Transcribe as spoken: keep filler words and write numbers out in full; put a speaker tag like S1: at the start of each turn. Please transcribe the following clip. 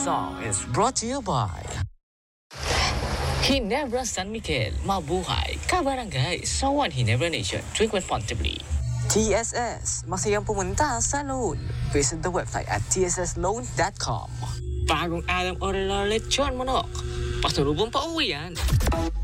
S1: song is brought to you by Ginebra San Miguel, mabuhay, kabarangay, sa One Ginebra Nation. Drink responsibly. T S S, masayang pumunta sa loan. Visit the website at t s s loan dot com. Bagong alam o lechon manok. Pasalubong pa uwi yan.